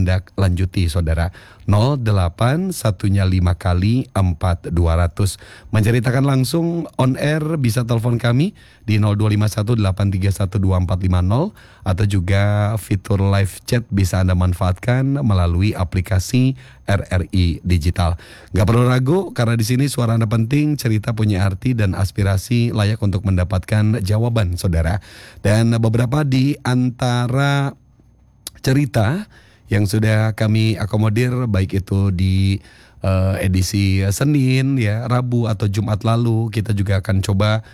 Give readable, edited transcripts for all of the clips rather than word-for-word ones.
tindak lanjuti saudara. 08 satunya 5 kali 4 200. Menceritakan langsung on air bisa telepon kami di 0251 831 2450 atau juga fitur live chat bisa Anda manfaatkan melalui aplikasi RRI Digital. Gak perlu ragu karena di sini suara Anda penting, cerita punya arti dan aspirasi layak untuk mendapatkan jawaban saudara. Dan beberapa di antara cerita yang sudah kami akomodir baik itu di edisi Senin ya, Rabu atau Jumat lalu, kita juga akan coba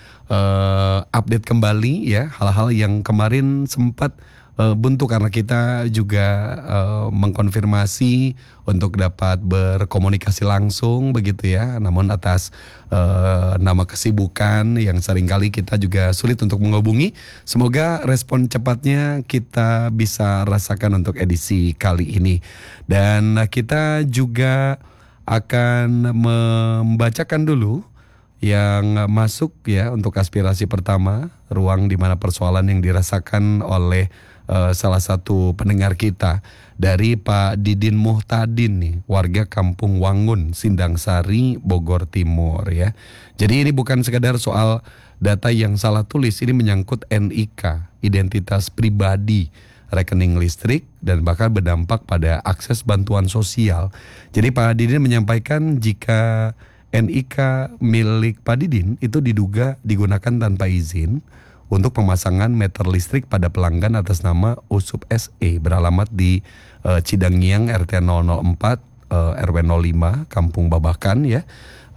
update kembali ya hal-hal yang kemarin sempat buntu karena kita juga mengkonfirmasi untuk dapat berkomunikasi langsung begitu ya. Namun atas nama kesibukan yang seringkali kita juga sulit untuk menghubungi. Semoga respon cepatnya kita bisa rasakan untuk edisi kali ini. Dan kita juga akan membacakan dulu yang masuk ya untuk aspirasi pertama, ruang di mana persoalan yang dirasakan oleh salah satu pendengar kita dari Pak Didin Muhtadin nih, warga Kampung Wangun, Sindang Sari, Bogor Timur ya. Jadi ini bukan sekedar soal data yang salah tulis, ini menyangkut NIK, identitas pribadi, rekening listrik, dan bahkan berdampak pada akses bantuan sosial. Jadi Pak Didin menyampaikan jika NIK milik Pak Didin itu diduga digunakan tanpa izin untuk pemasangan meter listrik pada pelanggan atas nama Usup SE beralamat di Cidangiang RT 004 RW 05 Kampung Babakan ya.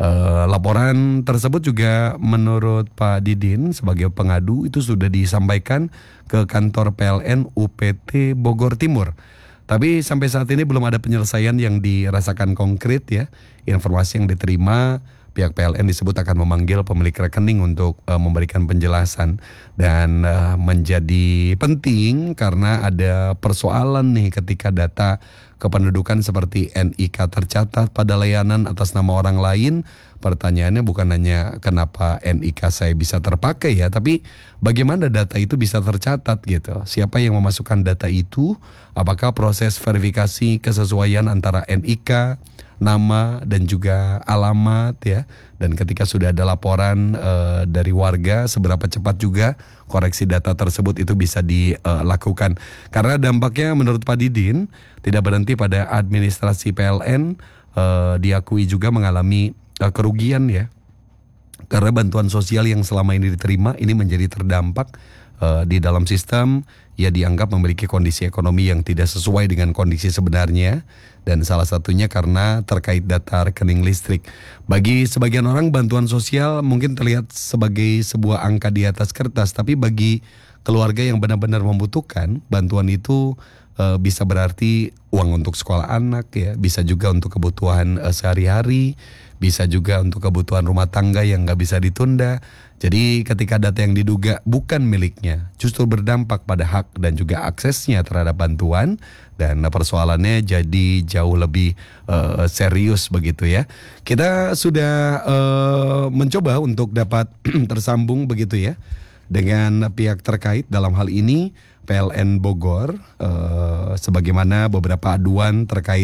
Laporan tersebut juga menurut Pak Didin sebagai pengadu itu sudah disampaikan ke kantor PLN UPT Bogor Timur. Tapi sampai saat ini belum ada penyelesaian yang dirasakan konkret ya. Informasi yang diterima, pihak PLN disebut akan memanggil pemilik rekening untuk memberikan penjelasan. Dan menjadi penting karena ada persoalan nih ketika data kependudukan seperti NIK tercatat pada layanan atas nama orang lain. Pertanyaannya bukan hanya kenapa NIK saya bisa terpakai ya, tapi bagaimana data itu bisa tercatat gitu. Siapa yang memasukkan data itu? Apakah proses verifikasi kesesuaian antara NIK, nama dan juga alamat ya. Dan ketika sudah ada laporan dari warga, seberapa cepat juga koreksi data tersebut itu bisa dilakukan. Karena dampaknya menurut Pak Didin tidak berhenti pada administrasi PLN, diakui juga mengalami kerugian ya. Karena bantuan sosial yang selama ini diterima ini menjadi terdampak di dalam sistem, ia dianggap memiliki kondisi ekonomi yang tidak sesuai dengan kondisi sebenarnya, dan salah satunya karena terkait data rekening listrik. Bagi sebagian orang bantuan sosial mungkin terlihat sebagai sebuah angka di atas kertas, tapi bagi keluarga yang benar-benar membutuhkan bantuan itu bisa berarti uang untuk sekolah anak ya, bisa juga untuk kebutuhan sehari-hari, bisa juga untuk kebutuhan rumah tangga yang nggak bisa ditunda. Jadi ketika data yang diduga bukan miliknya justru berdampak pada hak dan juga aksesnya terhadap bantuan, dan persoalannya jadi jauh lebih serius begitu ya. Kita sudah mencoba untuk dapat tersambung begitu ya dengan pihak terkait dalam hal ini PLN Bogor, sebagaimana beberapa aduan terkait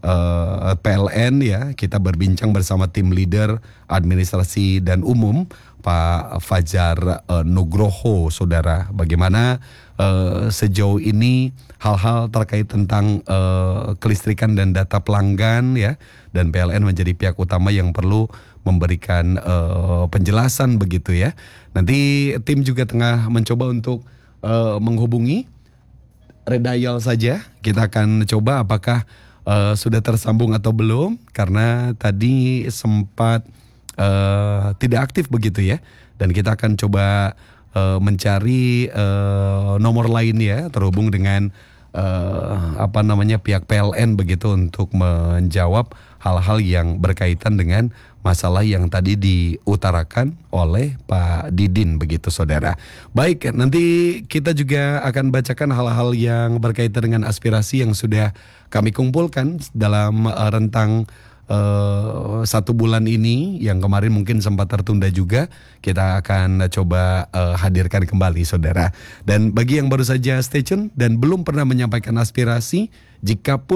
PLN ya. Kita berbincang bersama tim leader administrasi dan umum Pak Fajar Nugroho saudara, bagaimana sejauh ini hal-hal terkait tentang kelistrikan dan data pelanggan ya, dan PLN menjadi pihak utama yang perlu memberikan penjelasan begitu ya. Nanti tim juga tengah mencoba untuk menghubungi, redial saja. Kita akan coba apakah sudah tersambung atau belum, karena tadi sempat tidak aktif begitu ya. Dan kita akan coba mencari nomor lain ya, terhubung dengan pihak PLN begitu untuk menjawab hal-hal yang berkaitan dengan masalah yang tadi diutarakan oleh Pak Didin begitu saudara. Baik, nanti kita juga akan bacakan hal-hal yang berkaitan dengan aspirasi yang sudah kami kumpulkan dalam rentang 1 bulan ini, yang kemarin mungkin sempat tertunda juga. Kita akan coba hadirkan kembali saudara. Dan bagi yang baru saja stay tune dan belum pernah menyampaikan aspirasi, jika pun